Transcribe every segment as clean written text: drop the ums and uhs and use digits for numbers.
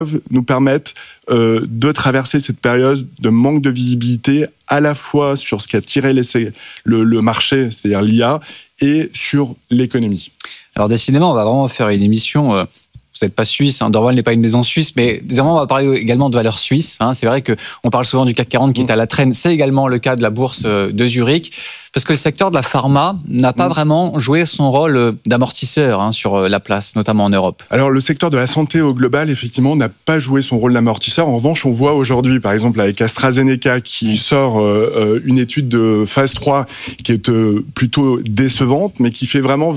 nous permettent de traverser cette période de manque de visibilité à la fois sur ce qui a tiré le marché, c'est-à-dire l'IA, et sur l'économie. Alors décidément, on va vraiment faire une émission... Vous n'êtes pas suisse, Dorval n'est pas une maison suisse, mais désormais on va parler également de valeurs suisses. C'est vrai qu'on parle souvent du CAC 40 qui est à la traîne. C'est également le cas de la bourse de Zurich, parce que le secteur de la pharma n'a pas vraiment joué son rôle d'amortisseur sur la place, notamment en Europe. Alors le secteur de la santé au global, effectivement, n'a pas joué son rôle d'amortisseur. En revanche, on voit aujourd'hui, par exemple, avec AstraZeneca qui sort une étude de phase 3 qui est plutôt décevante, mais qui fait vraiment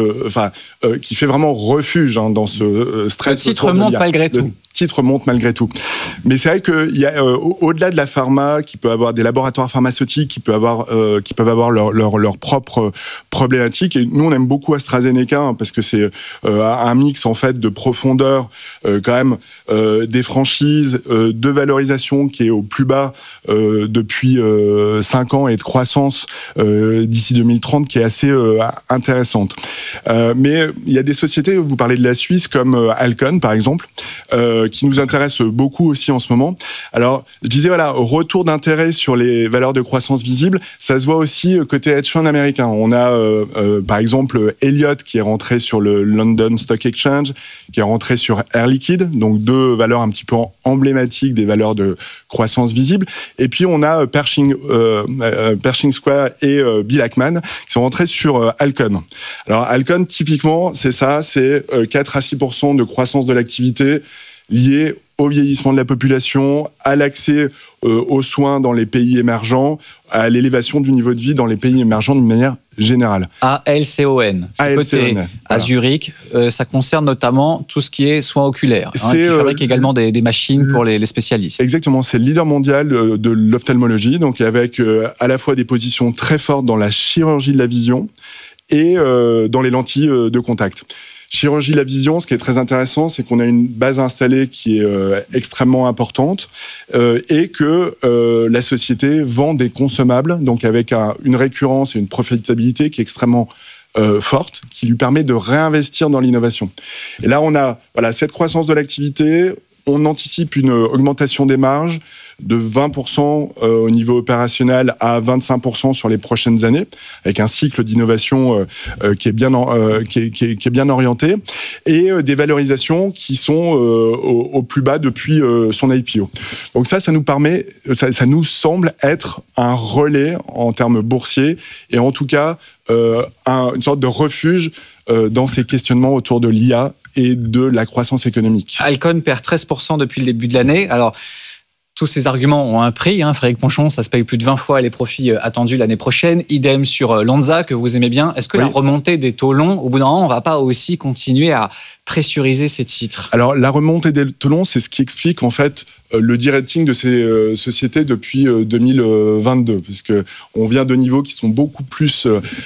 qui fait vraiment refuge dans ce stress. Le titre monte malgré tout. Titre monte malgré tout. Mais c'est vrai qu'il y a, au-delà de la pharma, qui peut avoir des laboratoires pharmaceutiques, qui peuvent avoir leur propre problématique. Et nous, on aime beaucoup AstraZeneca parce que c'est un mix en fait de profondeur, quand même, des franchises, de valorisation qui est au plus bas depuis 5 ans et de croissance d'ici 2030 qui est assez intéressante. Mais il y a des sociétés, vous parlez de la Suisse, comme Alcon, par exemple, qui nous intéresse beaucoup aussi en ce moment. Alors, je disais, retour d'intérêt sur les valeurs de croissance visibles, ça se voit aussi côté hedge fund américain. On a, par exemple, Elliott qui est rentré sur le London Stock Exchange, qui est rentré sur Air Liquide, donc 2 valeurs un petit peu emblématiques des valeurs de croissance visible. Et puis, on a Pershing Square et Bill Ackman qui sont rentrés sur Alcon. Alors, Alcon, typiquement, c'est 4 à 6% de croissance de l'activité liée au vieillissement de la population, à l'accès aux soins dans les pays émergents, à l'élévation du niveau de vie dans les pays émergents d'une manière générale. ALCON, c'est coté à Zurich. Ça concerne notamment tout ce qui est soins oculaires, qui fabrique également des machines pour les spécialistes. Exactement, c'est le leader mondial de l'ophtalmologie, donc avec à la fois des positions très fortes dans la chirurgie de la vision et dans les lentilles de contact. Chirurgie de la vision, ce qui est très intéressant, c'est qu'on a une base installée qui est extrêmement importante et que la société vend des consommables, donc avec une récurrence et une profitabilité qui est extrêmement forte, qui lui permet de réinvestir dans l'innovation. Et là, on a cette croissance de l'activité, on anticipe une augmentation des marges de 20% au niveau opérationnel à 25% sur les prochaines années, avec un cycle d'innovation qui est bien orienté, et des valorisations qui sont au plus bas depuis son IPO. Donc ça nous semble être un relais en termes boursiers, et en tout cas une sorte de refuge dans ces questionnements autour de l'IA et de la croissance économique. Alcon perd 13% depuis le début de l'année. Alors, tous ces arguments ont un prix. Frédéric Ponchon, ça se paye plus de 20 fois les profits attendus l'année prochaine. Idem sur Lonza, que vous aimez bien. Est-ce que la remontée des taux longs, au bout d'un moment, on ne va pas aussi continuer à pressuriser ces titres ? Alors, la remontée des taux longs, c'est ce qui explique en fait le de-rating de ces sociétés depuis 2022, puisqu'on vient de niveaux qui sont beaucoup plus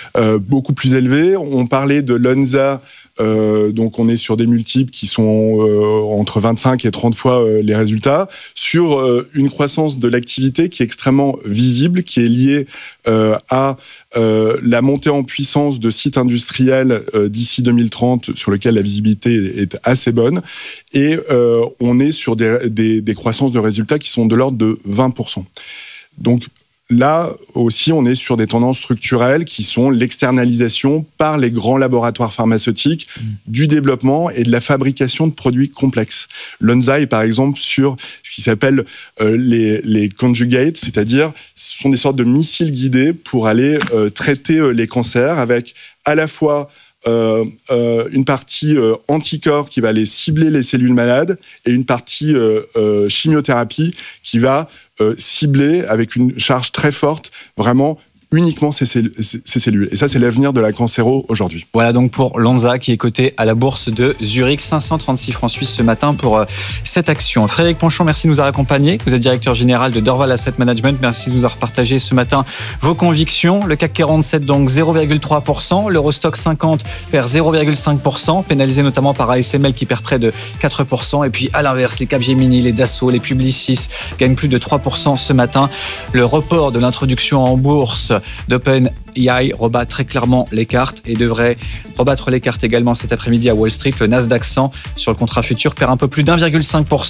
élevés. On parlait de Lonza. Donc on est sur des multiples qui sont entre 25 et 30 fois les résultats, sur une croissance de l'activité qui est extrêmement visible, qui est liée à la montée en puissance de sites industriels d'ici 2030, sur lequel la visibilité est assez bonne, et on est sur des croissances de résultats qui sont de l'ordre de 20%. Donc là aussi, on est sur des tendances structurelles qui sont l'externalisation par les grands laboratoires pharmaceutiques du développement et de la fabrication de produits complexes. Lonza est par exemple sur ce qui s'appelle les conjugates, c'est-à-dire ce sont des sortes de missiles guidés pour aller traiter les cancers avec à la fois une partie anticorps qui va aller cibler les cellules malades et une partie chimiothérapie qui va cibler avec une charge très forte vraiment uniquement ces cellules. Et ça, c'est l'avenir de la cancéro aujourd'hui. Voilà donc pour Lonza qui est coté à la bourse de Zurich, 536 francs suisses ce matin pour cette action. Frédéric Ponchon, merci de nous avoir accompagnés. Vous êtes directeur général de Dorval Asset Management. Merci de nous avoir partagé ce matin vos convictions. Le CAC 47 donc 0,3%. L'Eurostock 50 perd 0,5%, pénalisé notamment par ASML qui perd près de 4%. Et puis à l'inverse, les Capgemini, les Dassault, les Publicis gagnent plus de 3% ce matin. Le report de l'introduction en bourse d'OpenAI rebat très clairement les cartes et devrait rebattre les cartes également cet après-midi à Wall Street. Le Nasdaq 100 sur le contrat futur perd un peu plus d'1,5%.